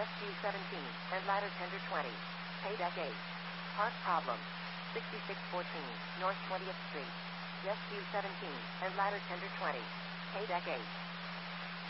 SU 17, and ladder tender 20. Pay deck 8. Park problem. 6614, North 20th Street. SU 17, and ladder tender 20. Pay deck 8.